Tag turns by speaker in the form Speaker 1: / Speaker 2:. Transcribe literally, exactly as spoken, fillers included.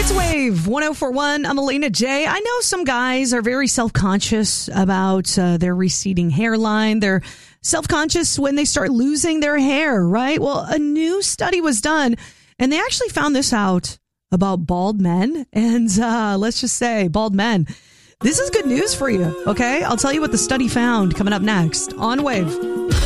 Speaker 1: It's Wave one oh four point one. I'm Elena J. I know some guys are very self-conscious about uh, their receding hairline. They're self-conscious when they start losing their hair, right? Well, a new study was done, and they actually found this out about bald men. And uh, let's just say, bald men, this is good news for you, okay? I'll tell you what the study found coming up next on Wave.